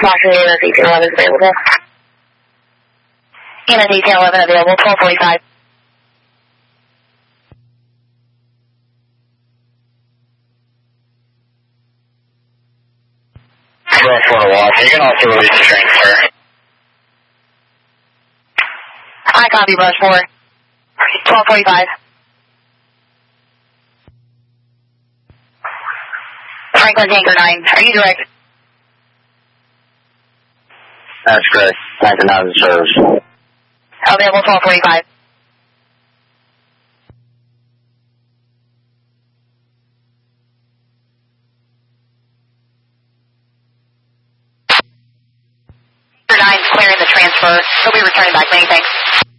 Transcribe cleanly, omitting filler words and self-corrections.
Washington, detail 11 is available. And detail 11 available, 1245. Brush 4 to watch. You can also release the transfer. I copy, Brush 4. 1245. Franklin Tanker 9, are you direct? That's correct. Tanker 9 is service. Available 1245. Tanker 9 clearing the transfer. He'll be returning back. Many thanks.